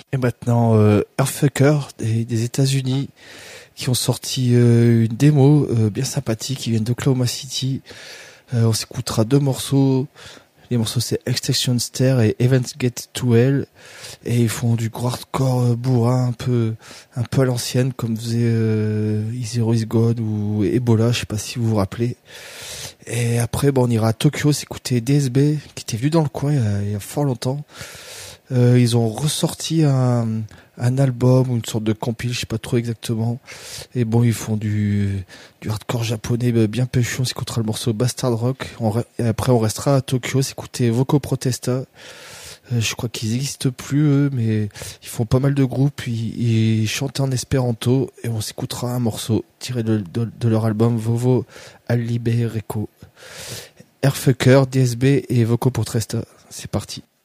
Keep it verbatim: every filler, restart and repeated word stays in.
Et maintenant, euh, Earthfucker des, des États-Unis qui ont sorti euh, une démo euh, bien sympathique. Ils viennent d'Oklahoma City. Euh, on s'écoutera deux morceaux. Les morceaux c'est Extinction Stair et Events Get to Hell. Et ils font du hardcore euh, bourrin un peu un peu à l'ancienne comme faisait euh, Is Zero Is Gone ou Ebola, je sais pas si vous vous rappelez. Et après bon, on ira à Tokyo s'écouter D S B qui était venu dans le coin il y a, il y a fort longtemps. Euh, ils ont ressorti un, un album ou une sorte de compil, je sais pas trop exactement. Et bon, ils font du, du hardcore japonais bien péchon. On s'écoutera le morceau Bastard Rock. On re- et après, on restera à Tokyo s'écouter Voco Protesta. Euh, je crois qu'ils existent plus, eux, mais ils font pas mal de groupes. Ils, ils chantent en espéranto. Et on s'écoutera un morceau tiré de, de, de leur album Vovo Al Libereco. Earthfucker, D S B et Voco Protesta. C'est parti.